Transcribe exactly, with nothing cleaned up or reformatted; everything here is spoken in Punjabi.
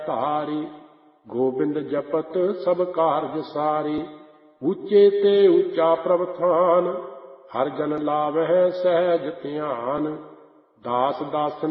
ਧਾਰੀ। ਗੋਬਿੰਦ ਜਪਤ ਸਭ ਕਾਰਜ ਸਾਰੀ। ਉੱਚੇ ਤੇ ਉੱਚਾ ਪ੍ਰਭ ਥਾਨ, ਹਰ ਜਨ ਲਾਵਹਿ ਸਹਿਜ ਧਿਆਨ। ਦਾਸ ਦਾਸਨ